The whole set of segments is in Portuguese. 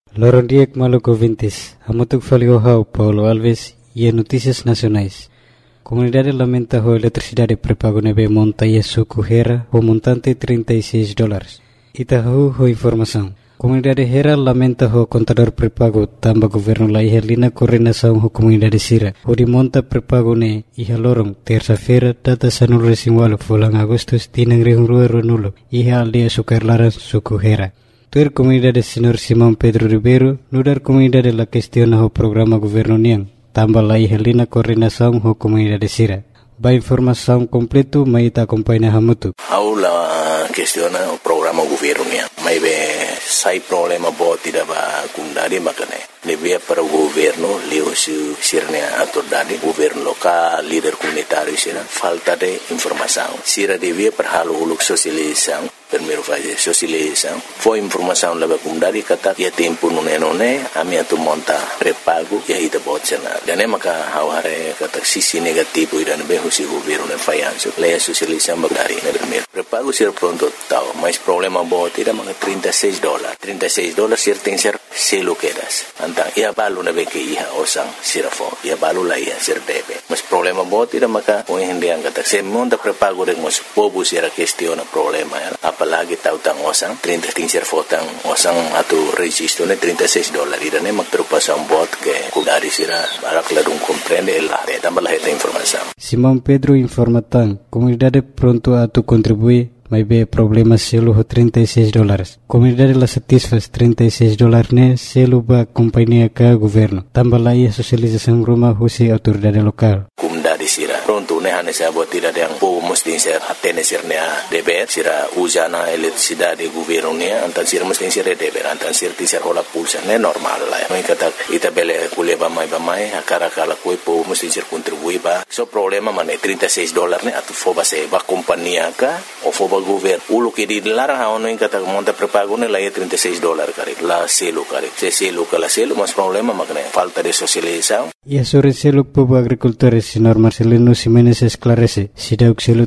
Lorondiek Maluco Vintes, Amutuk Faliohau, Paulo Alves e Notícias Nacionais. Comunidade lamenta a eletricidade pré-pago nebe monta e suco Hera, o montante $36. Itahu ho informação. Comunidade Hera lamenta o contador pré-pago tamba governo la ihalina coordenação ho comunidade Sira. O de monta pré-pago ne iha lorong terça-feira data sanul resinwalo fulang Agustus tinang rihungrua ronulo iha aldia sukarlaran suco Hera. Tuer comunidade Senhor Simão Pedro Ribeiro, nudar comunidade la questiona o programa governo niang, tamba la ihalina coordenação ho comunidade Sira. Ba informação completo mai ta acompanha hamutu. Aula questiona o programa governo niang. Mai be sai problema boti da ba kundari makane. Devia para o governo, leo sirne autoridade, governo local, líder comunitário sira, falta de informação. Sira devia para halo uluk socialização. Primeiro fazer socialização, foi informação lá para comunidade kata ia tempo nune a minha tu monta pré-pago e aí da botcena. Dan maka haware kata sisi negativo ida be husi governo ne fayanso. Leia socialização bagari ne primeiro. Pré-pago ser pronto tal, mas problema bot ida maka $36. $36 ser tem ser selo quedas. Antang ia balu na be ke iha osang sirafo. Ia balu la ia ser debe. Mas problema bot ida maka o hindi ang kata se monta pré-pago de mos pobu sira questiona problema ya. Apalagi tautang osang 30 tinser fotang osang atu registro ne $36 ida ne magtrupasan bot ke kudari sira barak ladung comprende ela tambah la esta informação. Simão Pedro informatan comunidade pronto atu contribui mai be problema selo ho $36. Comunidade la satisfaz $36 ne selo ba companhia ka governo. Tambah la ia socialização rumah husi autoridade lokal. Comunidade sira pronto ne hane sa bot ida yang po mesti ser atene sir ne deber sira usana eletricidade governo ne antan sir mesti ser deber antan sir tisar hola pulsa ne normal la mai kata ita bele kuleba mai akara kala koi po mesti ser contribui ba so problema mane $36 ne atu foba se ba companhia ka o foba governo ulo ke di larang ha ono kata monta pré-pago ne la $36 kare la selo kare se selo kala selo mas problema makne falta de socialização. E sobre selo povo agricultores senhor Marcelino Ximenes esclarece si dauk selo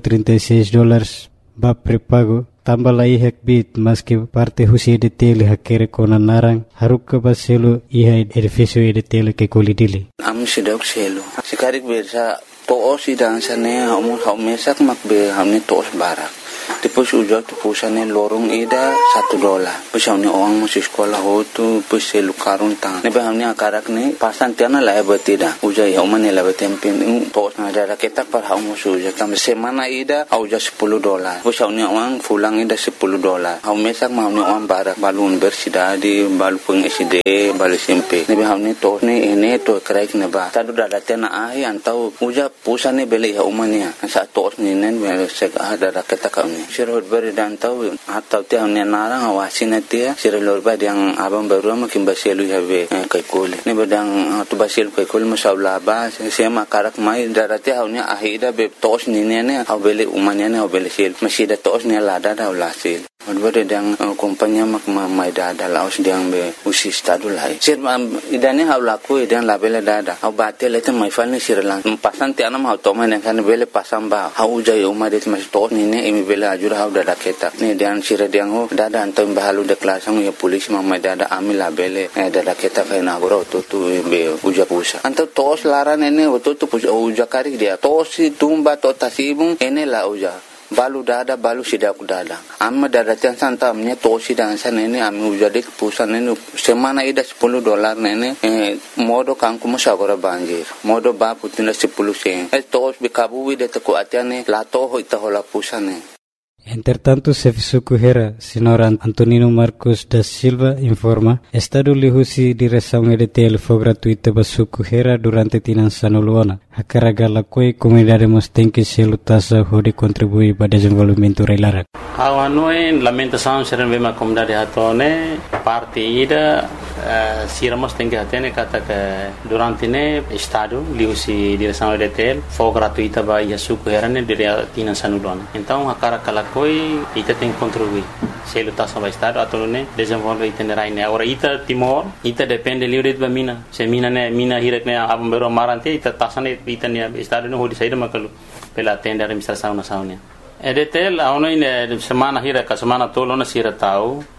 $36 ba pré-pago tambah la ihak bit mas que parte husi de tele hakere kona narang haruk ba selo iha edifício de tele ke kolidili am si dauk selo sikarik bersa to si dansane hamu mesak makbe hamne tos barak depois ujak tu pusane lorong ida $1 pusane orang masih sekolah hotu pusel karun tang ne hamne akarak ne pasan tiana la betida ujai homane la betempin tos na ada ketak par hamu suja kam semana ida auja $10 pusane orang fulang ida $10 hamu mesak hamne orang barak balun bersida di balu peng SD balu SMP ne hamne tos ne ene to kraik ne ba tadu dada tiana ahi antau uja pusane beli homane sa tos ne nen sek ada ketak sirot beri dan tahu atau tiang nenarang awasin dia sirot beri yang abang baru makin basilu habe kaikul ni bedang tu basil kaikul masalah ba sema karak mai darati haunya ahida be tos ni ne au beli umanya ne au beli sil masih da tos ne lada da ulasil Odbere dang kompanya mak mai dada laos diang be usi stadu lai. Sir idane hau laku idang labele dada. Hau bate lete mai falni sirlang. Pasan ti anam hau toma ne kan bele pasam ba. Hau jai umadet mas to ni ne imi bele ajur hau dada keta. Ni diang sir diang ho dada antam bahalu de klasang ya polisi mai dada ami labele dada keta kai na goro to be uja pusa. Antam tos laran ene to uja kari dia. Tosi tumba to tasibung ene la uja. Balu dada balu sidak dada amma dada tiang santa amnya tosi dan sana ini ami ujade kepusan ini semana ida $10 nene modo kangku musagora banjir modo ba putina 10 sen tos bikabu wide teko atiane lato ho ita hola pusane. Entretanto, Serviço Correira, Senhor Antonino Marcos da Silva informa, Estado lihusi direção EDTL foi gratuita para Correira durante Tinançano Luana. A carga la coi comunidade tem que se lutasa de contribuir para o desenvolvimento reilara. A noi lamentação ser uma comunidade hatone parte ida siramos tem que atene kata que durante ne Estado lihusi direção EDTL foi gratuita para Iasu Correira ne dire Tinançano Luana. Então a carga la coi ita tem que contribuir. Se lutasa para Estado atau ne desenvolve itinerai ne. Ora ita Timor ita depende livre de mina. Se mina ne mina hirek ne abang bero marante ita tasane itania Estado no hodi saída makalu pela tenda administração nacional. EDTL a ono ine semana hira ka semana tolo na sira tau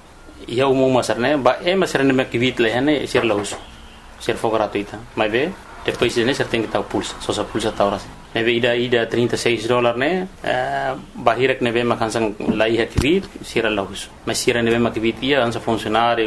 ia umum masarne ba masarne me kivit lehane sir lahus sir for gratuita mas be depois ne ser tem que tal pulsa só sa pulsa tauras nebe ida $36 ne bahirek nebe makan sang lai kivit sir lahus mas sir nebe makivit ia ansa funcionário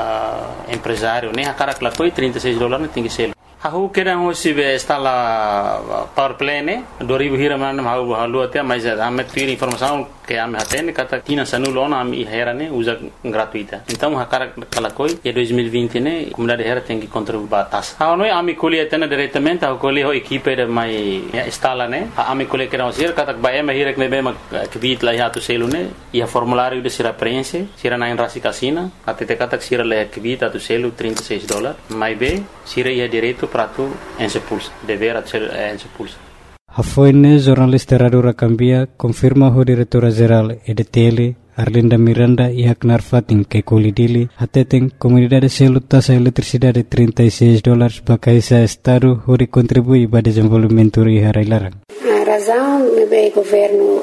empresário ne akarak la koi $36 ne tem que ser Aku kira hosi be stala power play ne 2000 hira man halu até mas ame tira informação que ame atene kata tina sanulona ame hera ne usa gratuita então hakara kalakoi e 2020 ne comunidade hera tem que contribuir tas não é ame colhe atene diretamente a colhe ho equipe de mai stala ne ame colhe que não ser kata ba ame hira que be ma kvit la hatu selu ne e formulário de sira prense sira na rasi casina até te kata sira la kvit atu selu $36 mai be sira ia direito para tu ensepulsa dever ser ensepulsa. Hafoine jornalista Radura Cambia confirma o diretora-geral EDTL Arlinda Miranda e Aknar Fatin que colidili ateten comunidade selo taxa eletricidade $36 para esse estado onde contribui para o desenvolvimento e harailarang. A razão do governo,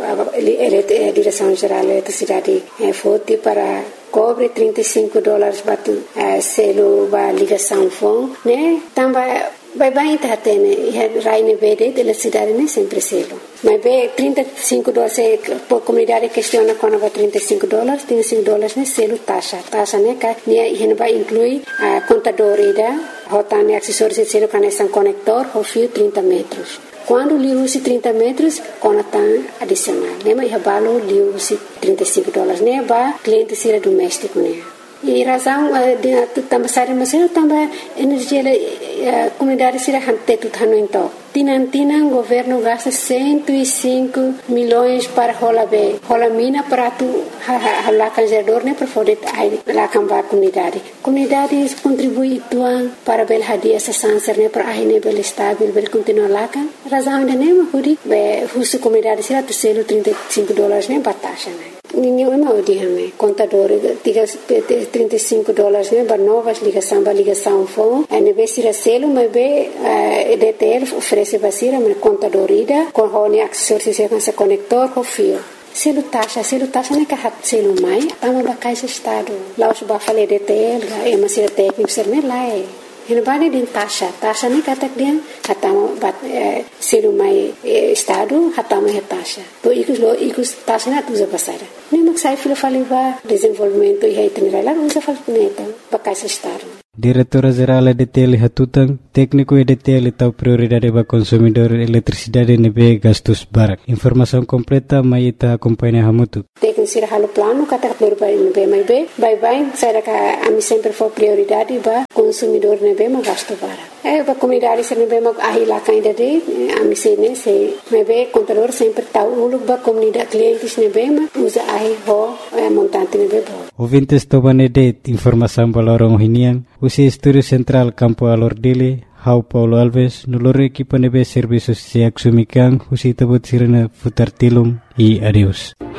a direção-geral da eletricidade foi para cobre $35 para selo para ligação phone, né? Também vai ter até né, raine verde de eletricidade né sempre selo. Mas be $35 por comunidade questiona quando vai $35 né selo taxa né que né vai incluir a contador ida, rotane acessórios de selo conexão conector, o fio 30 metros. Quando lhe use 30 metros, conta adicional. Lembra que vale lhe use $35, né? Para cliente ser doméstico, né? E razão de também sair mas também energia comunidade será hantetu thano então. Tinan governo gasta 105 milhões para rola mina para tu lá canjador né para poder lá cambar comunidade contribui tuan para bel hadia essa sanser né para aí né bel estável bel continuar lá kan razão de né mas be husu comunidade será tu selo $35 né batasha né ninguém é odiame contador diga $35 né para novas ligação phone né be será selo mas be EDTL oferece basira mas contador ida com hone acessórios e com conector com fio selo taxa né que hat selo mai tama bakai estado lá os ba fale EDTL é mas será técnico ser né lá é Hinabani din taxa ni katak dia hatama bat selu mai estado hatama he taxa to ikus taxa na tuza pasara ni maksai filo faliva desenvolvimento e itinerário lá usa falneta bakai estado Diretora-geral EDTL Hatutang, técnico EDTL tau prioridade para consumidor eletricidade nebe gastos barak. Informação completa mai ita acompanha hamutu. Técnico sira halo plano kata prioridade nebe mai be, bye saira ka ami sempre for prioridade para consumidor nebe ma gasto barak. Para comunidade sira nebe ma ahila kainda de ami sene se nebe contador sempre tau uluk ba comunidade clientes nebe ma usa ahi ho montante nebe bo. Ouvintes tobanede informação balorong hinian usi Estúdio Central Campo Alordile, Hau Paulo Alves, noloro equipa nebe serviços se axumikan, usi tabut sirena futartilum e adeus.